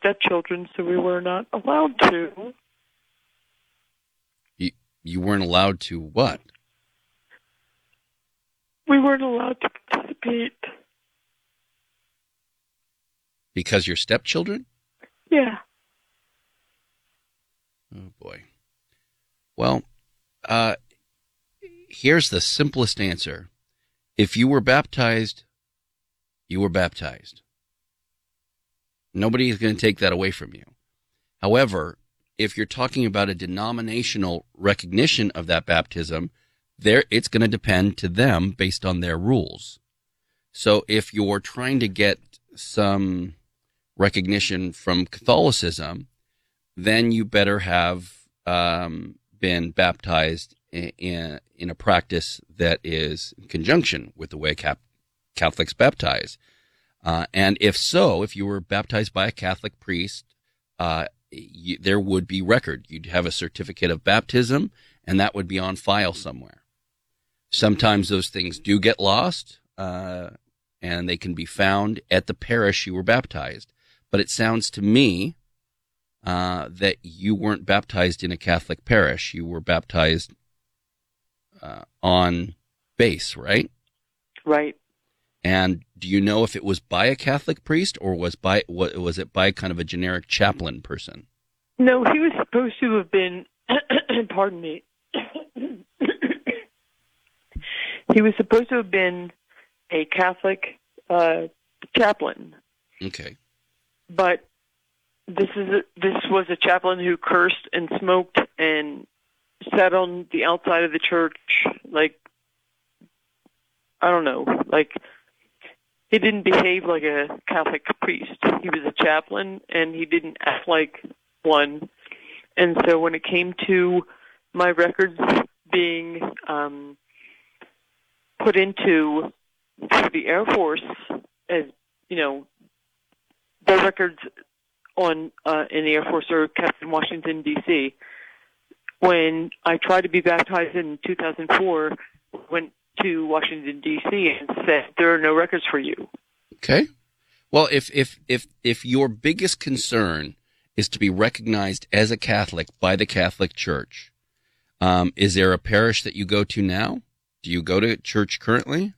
stepchildren, so we were not allowed to. You weren't allowed to what? We weren't allowed to participate. Because you're stepchildren? Yeah. Oh, boy. Well, here's the simplest answer. If you were baptized, you were baptized. Nobody is going to take that away from you. However, if you're talking about a denominational recognition of that baptism, it's going to depend to them based on their rules. So if you're trying to get some recognition from Catholicism, then you better have been baptized in a practice that is in conjunction with the way Catholics baptize. And if so, if you were baptized by a Catholic priest, there would be record. You'd have a certificate of baptism, and that would be on file somewhere. Sometimes those things do get lost, and they can be found at the parish you were baptized. But it sounds to me that you weren't baptized in a Catholic parish. You were baptized on base, right? Right. And do you know if it was by a Catholic priest or was it by kind of a generic chaplain person? No, he was supposed to have been, pardon me, he was supposed to have been a Catholic chaplain. Okay. But this was a chaplain who cursed and smoked and sat on the outside of the church, like, I don't know, like, he didn't behave like a Catholic priest. He was a chaplain, and he didn't act like one. And so when it came to my records being put into the Air Force, as you know, the records in the Air Force are kept in Washington, D.C. When I tried to be baptized in 2004, went to Washington, D.C. and said, there are no records for you. Okay. Well, if your biggest concern is to be recognized as a Catholic by the Catholic Church, is there a parish that you go to now? Do you go to church currently?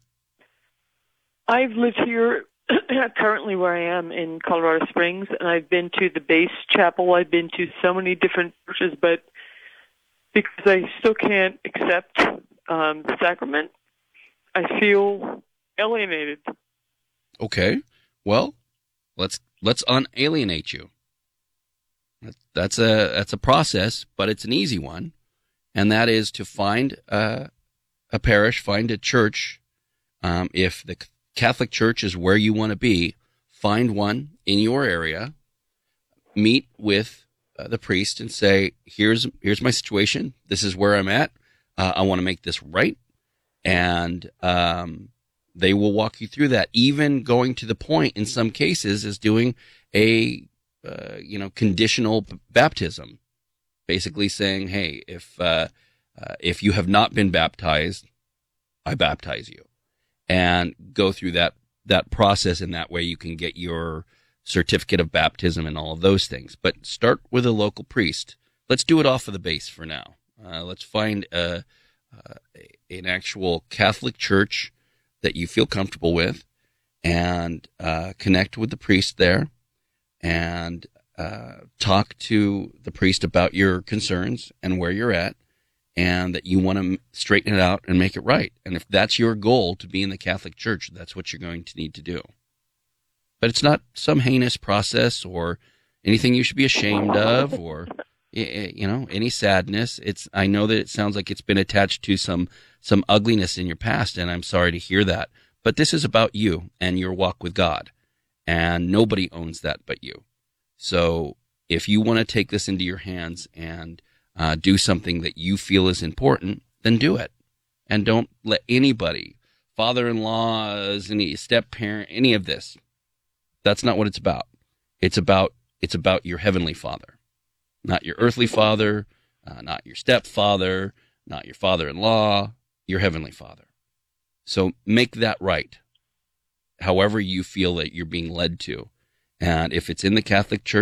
I've lived here currently where I am in Colorado Springs, and I've been to the base chapel. I've been to so many different churches, but because I still can't accept the sacrament, I feel alienated. Okay. Well, let's unalienate you. That's a process, but it's an easy one, and that is to find a parish, find a church. If the Catholic Church is where you want to be, find one in your area. Meet with the priest and say, "Here's my situation. This is where I'm at. I want to make this right." And they will walk you through that, even going to the point in some cases is doing a conditional baptism, basically saying, "Hey, if you have not been baptized, I baptize you," and go through that process. In that way, you can get your certificate of baptism and all of those things. But start with a local priest. Let's do it off of the base for now. Let's find an actual Catholic church that you feel comfortable with, and connect with the priest there, and talk to the priest about your concerns and where you're at, and that you want to straighten it out and make it right. And if that's your goal, to be in the Catholic Church, that's what you're going to need to do. But it's not some heinous process or anything you should be ashamed of, or any sadness. I know that it sounds like it's been attached to some ugliness in your past, and I'm sorry to hear that. But this is about you and your walk with God, and nobody owns that but you. So if you want to take this into your hands and do something that you feel is important, then do it. And don't let anybody, father-in-laws, any step-parent, any of this. That's not what it's about. It's about your heavenly Father, not your earthly father, not your stepfather, not your father-in-law, your heavenly Father. So make that right, however you feel that you're being led to. And if it's in the Catholic Church,